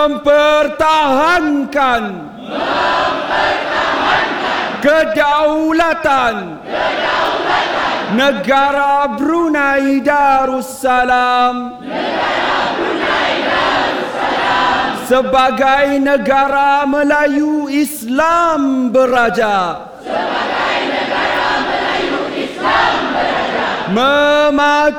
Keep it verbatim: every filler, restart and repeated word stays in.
mempertahankan, mempertahankan kedaulatan, kedaulatan negara Brunei Darussalam, negara Brunei Darussalam sebagai negara Melayu Islam beraja, sebagai negara Melayu Islam beraja, mematuhi